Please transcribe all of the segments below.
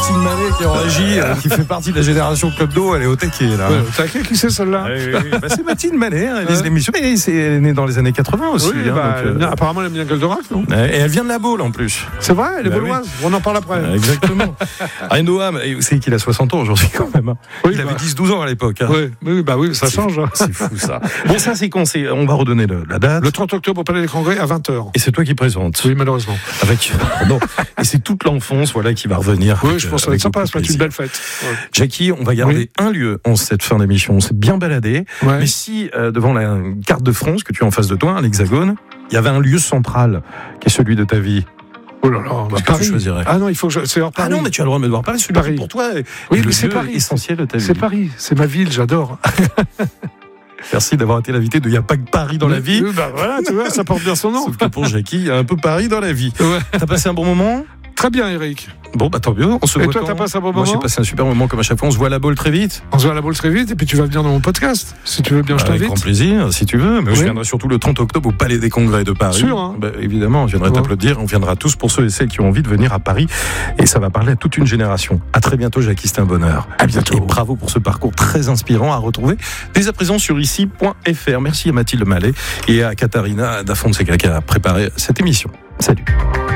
Mathilde Mallet qui est en régie, qui fait partie de la génération Club d'eau, elle est au taquet là. Taquet, qui c'est celle-là? Bah, c'est Mathilde Mallet, elle réalise l'émission, mais elle est née dans les années 80 aussi. Oui, apparemment elle aime bien Goldorak, non? Et elle vient de la Baule en plus. C'est vrai, elle est Bah bauloise, on en parle après. Exactement. Noam, vous savez qu'il a 60 ans aujourd'hui quand même. Il avait 10-12 ans à l'époque. Oui, ça change. C'est fou ça. Bon, ça c'est con, on va redonner la date. Le 30 octobre au Palais des Congrès à 20h. Et c'est toi qui présente. Oui, malheureusement. Et c'est toute l'enfance qui va revenir. Oui, je pense que ça va être sympa, ça va être une belle fête. Ouais. Jackie, on va garder un lieu en cette fin d'émission. On s'est bien baladé. Ouais. Mais si, devant la carte de France que tu as en face de toi, l'Hexagone, il y avait un lieu central qui est celui de ta vie. Oh là là, Paris. Tu choisirais. Ah non, il faut que c'est hors Paris. Ah non, mais tu as le droit de me voir Paris. Celui Paris pour toi. Oui, mais c'est Paris. Essentiel de ta vie. C'est Paris, c'est ma ville, j'adore. Merci d'avoir été l'invité de Il n'y a pas que Paris dans la vie. Bah voilà, tu vois, ça porte bien son nom. Sauf que pour Jackie, il y a un peu Paris dans la vie. Ouais. T'as passé un bon moment? Très bien, Eric. Bon, bah tant mieux. On se voit. Et toi, t'as passé un bon moment? Moi, j'ai passé un super moment comme à chaque fois. On se voit à la Baule très vite. On se voit à la Baule très vite et puis tu vas venir dans mon podcast. Si tu veux bien, je t'invite. Avec grand plaisir, si tu veux. Mais je viendrai surtout le 30 octobre au Palais des Congrès de Paris. Sûr, hein. Bah, évidemment, je viendrai t'applaudir. On viendra tous pour ceux et celles qui ont envie de venir à Paris. Et ça va parler à toute une génération. À très bientôt, Jackie. C'était un bonheur. À bientôt. Et bravo pour ce parcours très inspirant à retrouver dès à présent sur ici.fr. Merci à Mathilde Mallet et à Katharina da Fonseca qui a préparé cette émission. Salut.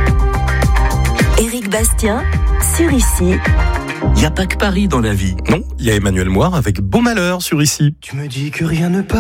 Éric Bastien, sur Ici. Il n'y a pas que Paris dans la vie. Non, il y a Emmanuel Moire avec Beau Malheur sur Ici. Tu me dis que rien ne passe.